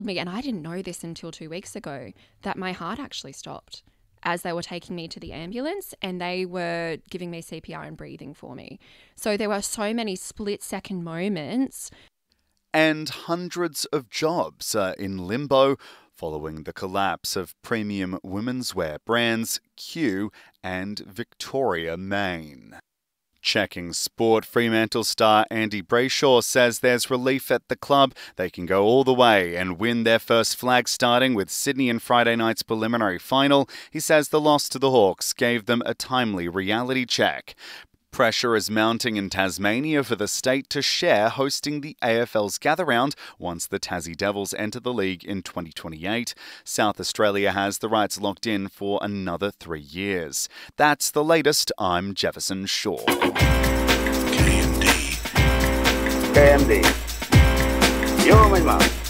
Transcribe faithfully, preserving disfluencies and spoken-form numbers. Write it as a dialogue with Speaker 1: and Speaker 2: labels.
Speaker 1: me, and I didn't know this until two weeks ago, that my heart actually stopped as they were taking me to the ambulance and they were giving me C P R and breathing for me. So there were so many split-second moments.
Speaker 2: And hundreds of jobs are in limbo following the collapse of premium women's wear brands Q and Victoria Main. Checking sport, Fremantle star Andy Brayshaw says there's relief at the club. They can go all the way and win their first flag starting with Sydney in Friday night's preliminary final. He says the loss to the Hawks gave them a timely reality check. Pressure is mounting in Tasmania for the state to share hosting the A F L's Gather Round once the Tassie Devils enter the league in twenty twenty-eight. South Australia has the rights locked in for another three years. That's the latest. I'm Jefferson Shaw.
Speaker 3: K M D. K M D. You're my mum.